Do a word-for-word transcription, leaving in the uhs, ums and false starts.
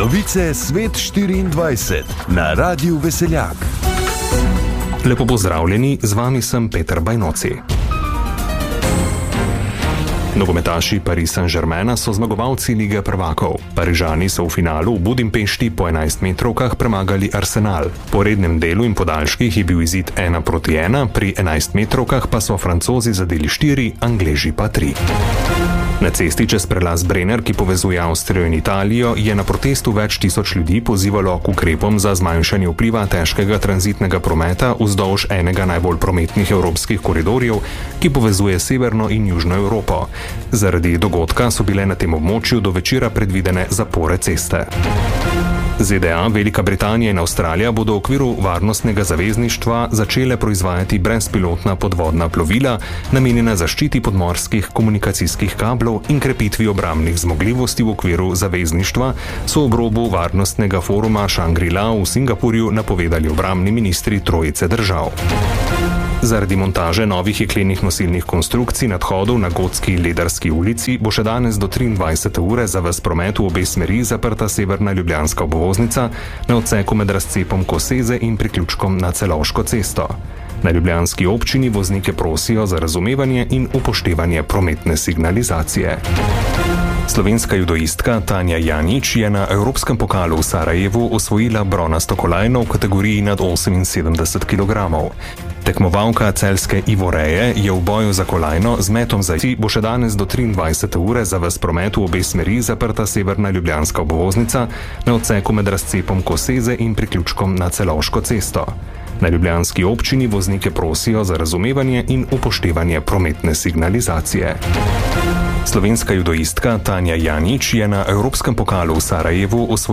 Novice Svet štiriindvajset na Radiu Veseljak. Lepo pozdravljeni, z vami sem Peter Bajnoci. Nogometaši Paris Saint-Germaina so zmagovalci Lige prvakov. Parižani so v finalu v Budimpešti po enajstmetrovkah premagali Arsenal. Po rednem delu in podaljških je bil izid ena proti ena, pri enajstmetrovkah pa so Francozi zadeli štiri, Angleži pa tri. Na cesti čez prelaz Brenner, ki povezuje Avstrijo in Italijo, je na protestu več tisoč ljudi pozivalo k ukrepom za zmanjšanje vpliva težkega tranzitnega prometa vzdolž enega najbolj prometnih evropskih koridorjev, ki povezuje severno in južno Evropo. Zaradi dogodka so bile na tem območju do večera predvidene zapore ceste. Z D A, Velika Britanija in Avstralija bodo v okviru varnostnega zavezništva začele proizvajati brezpilotna podvodna plovila, namenjena zaščiti podmorskih komunikacijskih kablov in krepitvi obrambnih zmogljivosti v okviru zavezništva, so ob robu varnostnega foruma Shangri-La v Singapurju napovedali obrambni ministri trojice držav. Zaradi montaže novih jeklenih nosilnih konstrukcij nadhodov na Gotski Ledarski ulici bo še danes do triindvajsete ure za ves promet v obe smeri zaprta severna ljubljanska obvoznica na odseku med razcepom Koseze in priključkom na Celovško cesto. Na ljubljanski občini voznike prosijo za razumevanje in upoštevanje prometne signalizacije. Slovenska judoistka Tanja Janić je na Evropskem pokalu v Sarajevu osvojila bronasto kolajno v kategoriji nad oseminsedemdeset kilogramov. Tekmovalka celjske Ivoreje je v boju za kolajno z metom za izid bo še danes do triindvajsete ure za ves promet v obe smeri zaprta severna ljubljanska obvoznica na odseku med razcepom Koseze in priključkom na Celovško cesto. Na ljubljanski občini voznike prosijo za razumevanje in upoštevanje prometne signalizacije. Slovenska judoistka Tanja Janić je na Evropskem pokalu v Sarajevu osvojila